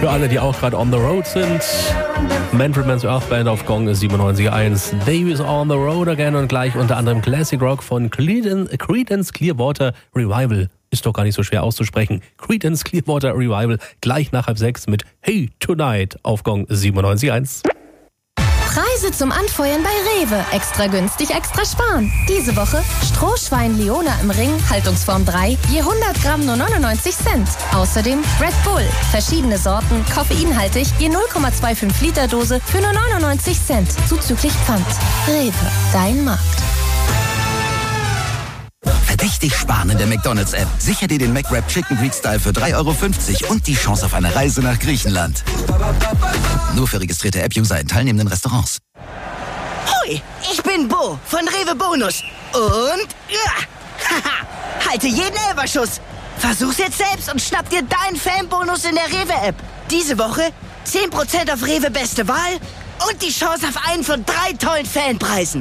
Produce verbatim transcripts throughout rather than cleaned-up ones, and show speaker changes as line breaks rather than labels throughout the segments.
Für alle, die auch gerade on the road sind, Manfred Mann's Earth Band auf Gong siebenundneunzig Komma eins. Davies on the road again und gleich unter anderem Classic Rock von Creedence, Creedence Clearwater Revival. Ist doch gar nicht so schwer auszusprechen. Creedence Clearwater Revival gleich nach halb sechs mit Hey Tonight auf Gong siebenundneunzig Komma eins.
Preise zum Anfeuern bei Rewe. Extra günstig, extra sparen. Diese Woche Strohschwein Leona im Ring, Haltungsform drei, je hundert Gramm nur neunundneunzig Cent. Außerdem Red Bull, verschiedene Sorten, koffeinhaltig, je null Komma fünfundzwanzig Liter Dose für nur neunundneunzig Cent, zuzüglich Pfand. Rewe, dein Markt.
Verdächtig sparen in der McDonald's-App. Sicher dir den McWrap Chicken Greek Style für drei Euro fünfzig und die Chance auf eine Reise nach Griechenland. Nur für registrierte App-User in teilnehmenden Restaurants.
Hoi, ich bin Bo von Rewe Bonus. Und ja, haha, halte jeden Elberschuss. Versuch's jetzt selbst und schnapp dir deinen Fanbonus in der Rewe-App. Diese Woche zehn Prozent auf Rewe Beste Wahl und die Chance auf einen von drei tollen Fanpreisen.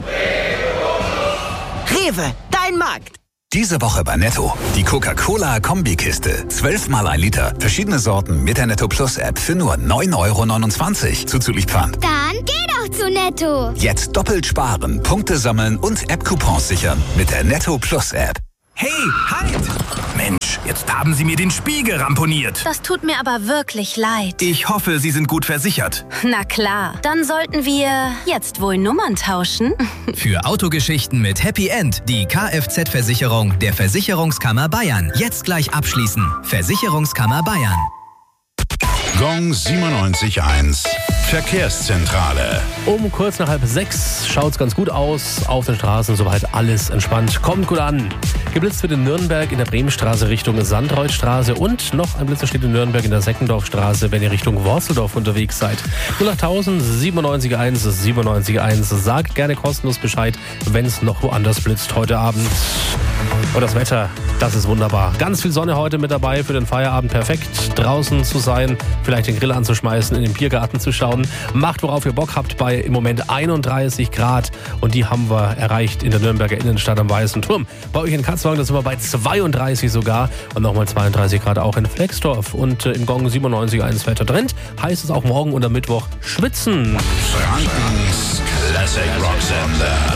Rewe, dein Markt.
Diese Woche bei Netto. Die Coca-Cola-Kombikiste. zwölf mal ein Liter. Verschiedene Sorten mit der Netto Plus App für nur neun Euro neunundzwanzig. Zuzüglich Pfand.
Dann geh doch zu Netto.
Jetzt doppelt sparen, Punkte sammeln und App-Coupons sichern mit der Netto Plus App.
Hey, halt! Mensch, jetzt haben Sie mir den Spiegel ramponiert.
Das tut mir aber wirklich leid.
Ich hoffe, Sie sind gut versichert.
Na klar, dann sollten wir jetzt wohl Nummern tauschen.
Für Autogeschichten mit Happy End die Kfz-Versicherung der Versicherungskammer Bayern. Jetzt gleich abschließen. Versicherungskammer Bayern.
Gong siebenundneunzig Komma eins. Verkehrszentrale.
Um kurz nach halb sechs schaut's ganz gut aus. Auf den Straßen soweit alles entspannt. Kommt gut an. Geblitzt wird in Nürnberg in der Bremenstraße Richtung Sandreutstraße und noch ein Blitzer steht in Nürnberg in der Seckendorfstraße, wenn ihr Richtung Worzeldorf unterwegs seid. null acht tausend siebenundneunzig Komma eins siebenundneunzig Komma eins. Sagt gerne kostenlos Bescheid, wenn es noch woanders blitzt heute Abend. Und das Wetter, das ist wunderbar. Ganz viel Sonne heute mit dabei für den Feierabend. Perfekt, draußen zu sein, vielleicht den Grill anzuschmeißen, in den Biergarten zu schauen. Macht, worauf ihr Bock habt, bei im Moment einunddreißig Grad. Und die haben wir erreicht in der Nürnberger Innenstadt am Weißen Turm. Bei euch in Katzwang, da sind wir bei zweiunddreißig sogar. Und nochmal zweiunddreißig Grad auch in Flexdorf. Und äh, im Gong siebenundneunzig Komma eins Wetter Trend heißt es auch morgen und am Mittwoch schwitzen.
Frankens Classic Rock Sender.